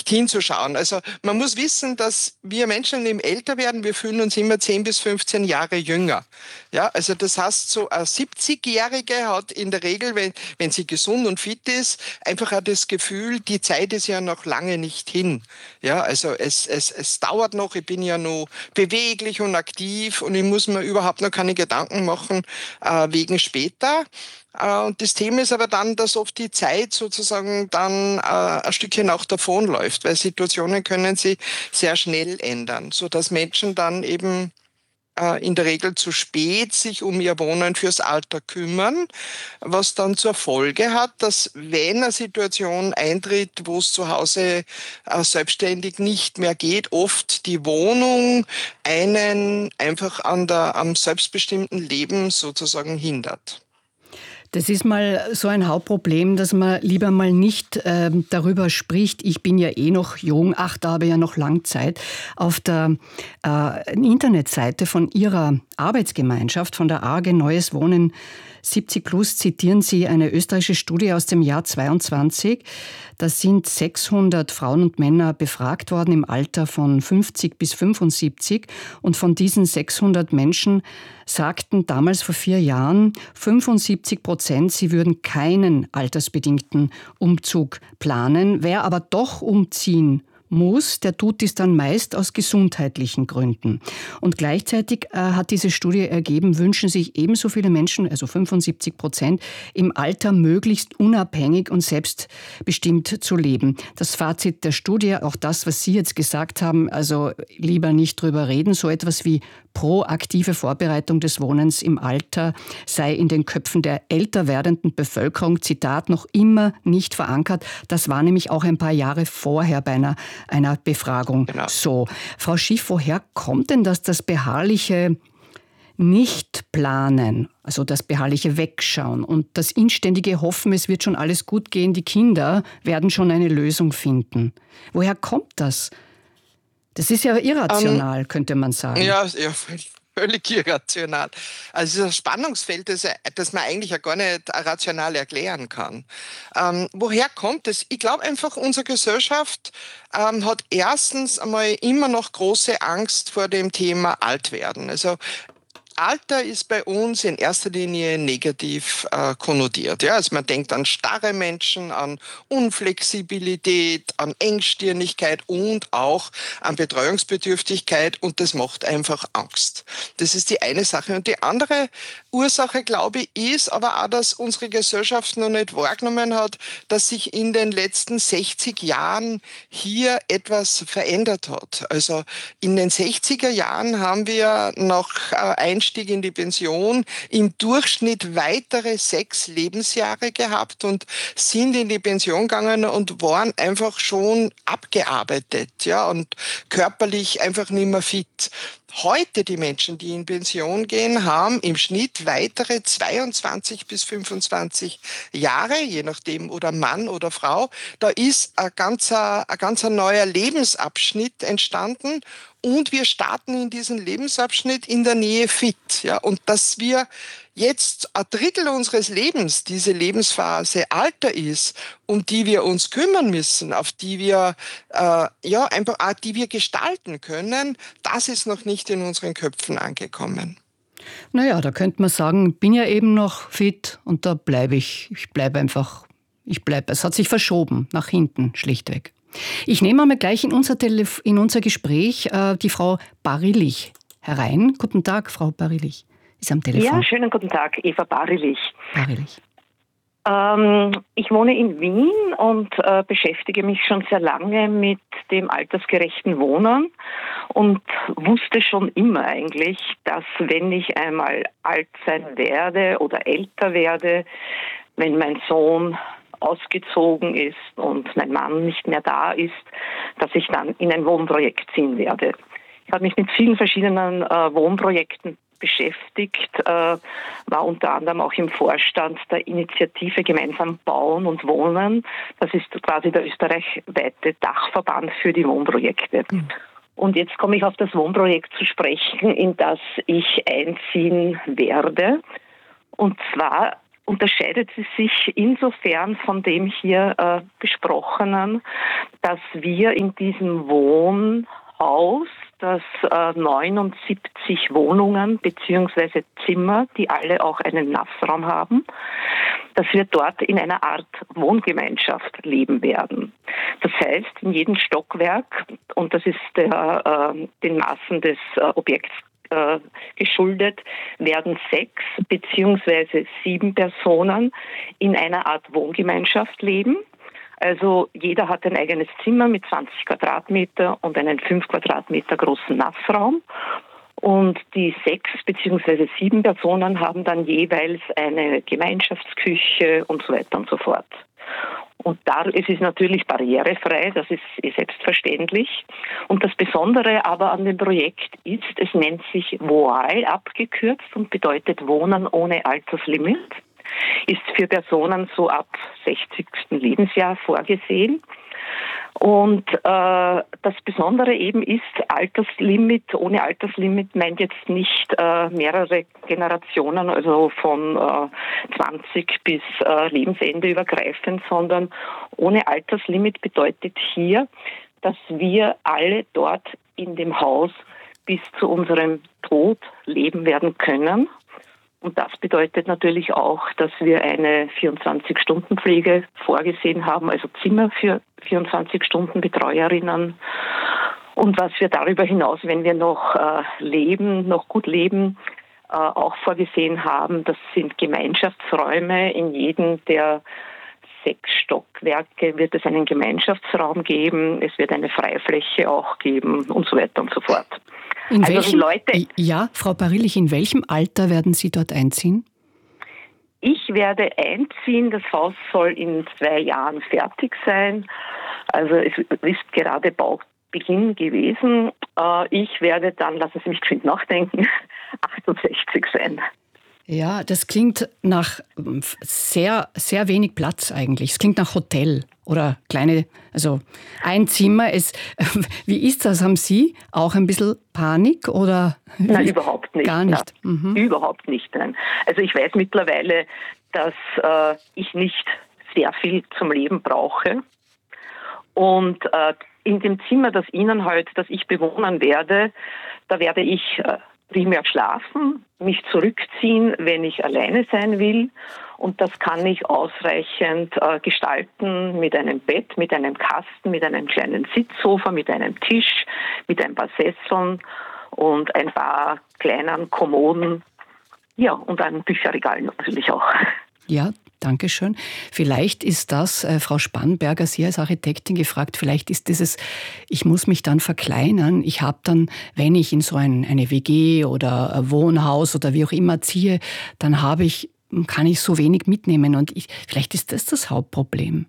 hinzuschauen. Also man muss wissen, dass wir Menschen im älter werden, wir fühlen uns immer 10 bis 15 Jahre jünger. Ja, also das heißt, so eine 70-Jährige hat in der Regel, wenn sie gesund und fit ist, einfach auch das Gefühl, die Zeit ist ja noch lange nicht hin. Ja, also es dauert noch, ich bin ja noch beweglich und aktiv und ich muss mir überhaupt noch keine Gedanken machen wegen später. Und das Thema ist aber dann, dass oft die Zeit sozusagen dann ein Stückchen auch davonläuft, weil Situationen können sich sehr schnell ändern, so dass Menschen dann eben in der Regel zu spät sich um ihr Wohnen fürs Alter kümmern, was dann zur Folge hat, dass wenn eine Situation eintritt, wo es zu Hause selbstständig nicht mehr geht, oft die Wohnung einen einfach am selbstbestimmten Leben sozusagen hindert. Das ist mal so ein Hauptproblem, dass man lieber mal nicht darüber spricht, ich bin ja eh noch jung, ach, da habe ich ja noch lang Zeit. Auf der Internetseite von Ihrer Arbeitsgemeinschaft, von der AG Neues Wohnen 70 Plus, zitieren Sie eine österreichische Studie aus dem Jahr 22. Da sind 600 Frauen und Männer befragt worden im Alter von 50 bis 75. Und von diesen 600 Menschen sagten damals vor 4 Jahren 75%, sie würden keinen altersbedingten Umzug planen. Wer aber doch umziehen muss, der tut dies dann meist aus gesundheitlichen Gründen. Und gleichzeitig hat diese Studie ergeben, wünschen sich ebenso viele Menschen, also 75%, im Alter möglichst unabhängig und selbstbestimmt zu leben. Das Fazit der Studie, auch das, was Sie jetzt gesagt haben, also lieber nicht drüber reden, so etwas wie proaktive Vorbereitung des Wohnens im Alter sei in den Köpfen der älter werdenden Bevölkerung, Zitat, noch immer nicht verankert. Das war nämlich auch ein paar Jahre vorher bei einer Befragung so. Frau Schiff, woher kommt denn das beharrliche Nicht-Planen, also das beharrliche Wegschauen und das inständige Hoffen, es wird schon alles gut gehen, die Kinder werden schon eine Lösung finden? Woher kommt das? Das ist ja irrational, könnte man sagen. Ja, völlig irrational. Also das Spannungsfeld, das man eigentlich ja gar nicht rational erklären kann. Woher kommt es? Ich glaube einfach, unsere Gesellschaft hat erstens einmal immer noch große Angst vor dem Thema Altwerden. Also Alter ist bei uns in erster Linie negativ konnotiert. Ja? Also man denkt an starre Menschen, an Unflexibilität, an Engstirnigkeit und auch an Betreuungsbedürftigkeit und das macht einfach Angst. Das ist die eine Sache. Und die andere Ursache, glaube ich, ist aber auch, dass unsere Gesellschaft noch nicht wahrgenommen hat, dass sich in den letzten 60 Jahren hier etwas verändert hat. Also in den 60er Jahren haben wir nach Einstieg in die Pension im Durchschnitt weitere 6 Lebensjahre gehabt und sind in die Pension gegangen und waren einfach schon abgearbeitet, ja, und körperlich einfach nicht mehr fit. Heute die Menschen, die in Pension gehen, haben im Schnitt weitere 22 bis 25 Jahre, je nachdem, oder Mann oder Frau. Da ist ein ganzer neuer Lebensabschnitt entstanden und wir starten in diesen Lebensabschnitt in der Nähe fit. Ja, und dass wir jetzt ein Drittel unseres Lebens, diese Lebensphase Alter ist, um die wir uns kümmern müssen, auf die wir einfach auch, die wir gestalten können, das ist noch nicht in unseren Köpfen angekommen. Naja, da könnte man sagen, bin ja eben noch fit und da bleibe ich. Ich bleibe. Es hat sich verschoben, nach hinten schlichtweg. Ich nehme einmal gleich in unser Gespräch die Frau Barillich herein. Guten Tag, Frau Barillich. Ist am Telefon. Ja, schönen guten Tag, Eva Barillich. Barillich. Ich wohne in Wien und beschäftige mich schon sehr lange mit dem altersgerechten Wohnen und wusste schon immer eigentlich, dass wenn ich einmal alt sein werde oder älter werde, wenn mein Sohn ausgezogen ist und mein Mann nicht mehr da ist, dass ich dann in ein Wohnprojekt ziehen werde. Ich habe mich mit vielen verschiedenen Wohnprojekten beschäftigt, war unter anderem auch im Vorstand der Initiative Gemeinsam Bauen und Wohnen. Das ist quasi der österreichweite Dachverband für die Wohnprojekte. Und jetzt komme ich auf das Wohnprojekt zu sprechen, in das ich einziehen werde. Und zwar unterscheidet sie sich insofern von dem hier besprochenen, dass wir in diesem Wohnhaus, das 79 Wohnungen bzw. Zimmer, die alle auch einen Nassraum haben, dass wir dort in einer Art Wohngemeinschaft leben werden. Das heißt, in jedem Stockwerk, und das ist den Maßen des Objekts geschuldet, werden 6 bzw. 7 Personen in einer Art Wohngemeinschaft leben. Also jeder hat ein eigenes Zimmer mit 20 Quadratmeter und einen 5 Quadratmeter großen Nassraum. Und die 6 bzw. 7 Personen haben dann jeweils eine Gemeinschaftsküche und so weiter und so fort. Und es ist natürlich barrierefrei, das ist selbstverständlich. Und das Besondere aber an dem Projekt ist, es nennt sich VOAL abgekürzt und bedeutet Wohnen ohne Alterslimit. Ist für Personen so ab 60. Lebensjahr vorgesehen. Und das Besondere eben ist, Alterslimit, ohne Alterslimit meint jetzt nicht mehrere Generationen, also von 20 bis Lebensende übergreifend, sondern ohne Alterslimit bedeutet hier, dass wir alle dort in dem Haus bis zu unserem Tod leben werden können. Und das bedeutet natürlich auch, dass wir eine 24-Stunden-Pflege vorgesehen haben, also Zimmer für 24 Stunden Betreuerinnen. Und was wir darüber hinaus, wenn wir noch gut leben, auch vorgesehen haben, das sind Gemeinschaftsräume. In jedem der 6 Stockwerke wird es einen Gemeinschaftsraum geben. Es wird eine Freifläche auch geben und so weiter und so fort. Frau Barillich, in welchem Alter werden Sie dort einziehen? Ich werde einziehen. Das Haus soll in 2 Jahren fertig sein. Also es ist gerade Baubeginn gewesen. Ich werde dann, lassen Sie mich geschwind nachdenken, 68 sein. Ja, das klingt nach sehr, sehr wenig Platz eigentlich. Es klingt nach Hotel oder ein Zimmer. Wie ist das? Haben Sie auch ein bisschen Panik oder? Nein, überhaupt nicht. Gar nicht. Mhm. Überhaupt nicht, nein. Also ich weiß mittlerweile, dass ich nicht sehr viel zum Leben brauche. Und in dem Zimmer, das ich bewohnen werde, da werde ich primär schlafen, mich zurückziehen, wenn ich alleine sein will. Und das kann ich ausreichend gestalten mit einem Bett, mit einem Kasten, mit einem kleinen Sitzsofa, mit einem Tisch, mit ein paar Sesseln und ein paar kleinen Kommoden. Ja, und ein Bücherregal natürlich auch. Ja, danke schön. Vielleicht ist das, Frau Spannberger, Sie als Architektin gefragt, vielleicht ist dieses, ich muss mich dann verkleinern. Ich habe dann, wenn ich in so eine WG oder ein Wohnhaus oder wie auch immer ziehe, dann kann ich so wenig mitnehmen. Und vielleicht ist das Hauptproblem.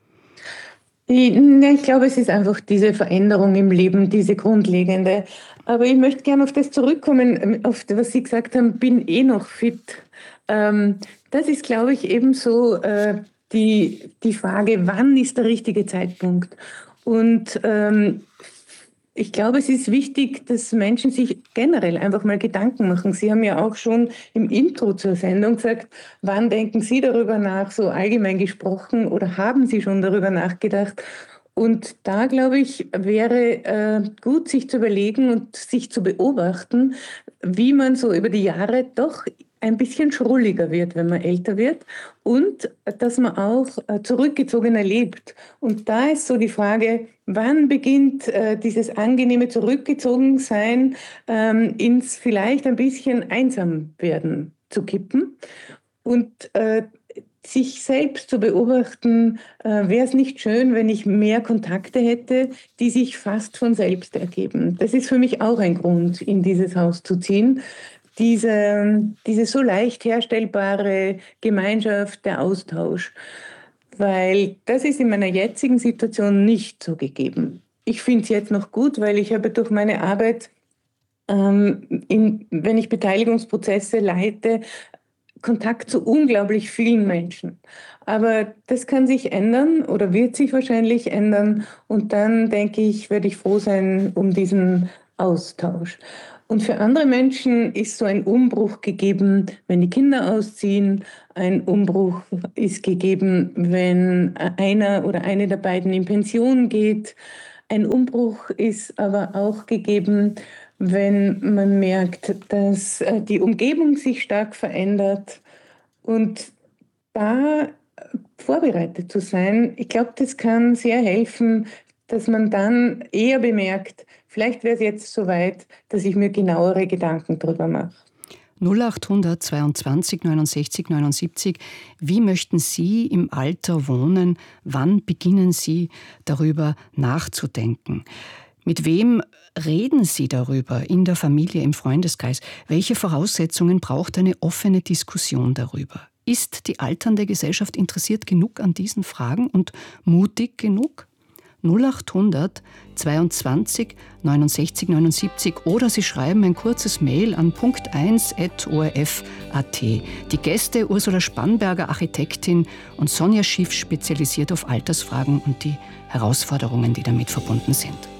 Ich glaube, es ist einfach diese Veränderung im Leben, diese grundlegende. Aber ich möchte gerne auf das zurückkommen, auf das, was Sie gesagt haben, bin noch fit. Das ist, glaube ich, eben so die Frage, wann ist der richtige Zeitpunkt? Und ich glaube, es ist wichtig, dass Menschen sich generell einfach mal Gedanken machen. Sie haben ja auch schon im Intro zur Sendung gesagt, wann denken Sie darüber nach, so allgemein gesprochen, oder haben Sie schon darüber nachgedacht? Und da, glaube ich, wäre gut, sich zu überlegen und sich zu beobachten, wie man so über die Jahre doch ein bisschen schrulliger wird, wenn man älter wird, und dass man auch zurückgezogener lebt. Und da ist so die Frage, wann beginnt dieses angenehme Zurückgezogensein ins vielleicht ein bisschen einsam werden zu kippen, und sich selbst zu beobachten, wäre es nicht schön, wenn ich mehr Kontakte hätte, die sich fast von selbst ergeben. Das ist für mich auch ein Grund, in dieses Haus zu ziehen. Diese so leicht herstellbare Gemeinschaft, der Austausch. Weil das ist in meiner jetzigen Situation nicht so gegeben. Ich finde es jetzt noch gut, weil ich habe durch meine Arbeit, wenn ich Beteiligungsprozesse leite, Kontakt zu unglaublich vielen Menschen. Aber das kann sich ändern oder wird sich wahrscheinlich ändern. Und dann, denke ich, werde ich froh sein um diesen Austausch. Und für andere Menschen ist so ein Umbruch gegeben, wenn die Kinder ausziehen. Ein Umbruch ist gegeben, wenn einer oder eine der beiden in Pension geht. Ein Umbruch ist aber auch gegeben, wenn man merkt, dass die Umgebung sich stark verändert. Und da vorbereitet zu sein, ich glaube, das kann sehr helfen, dass man dann eher bemerkt, vielleicht wäre es jetzt soweit, dass ich mir genauere Gedanken darüber mache. 0800 22 69 79. Wie möchten Sie im Alter wohnen? Wann beginnen Sie darüber nachzudenken? Mit wem reden Sie darüber in der Familie, im Freundeskreis? Welche Voraussetzungen braucht eine offene Diskussion darüber? Ist die alternde Gesellschaft interessiert genug an diesen Fragen und mutig genug? 0800 22 69 79 oder Sie schreiben ein kurzes Mail an punkt1@orf.at. Die Gäste Ursula Spannberger, Architektin, und Sonja Schiff, spezialisiert auf Altersfragen und die Herausforderungen, die damit verbunden sind.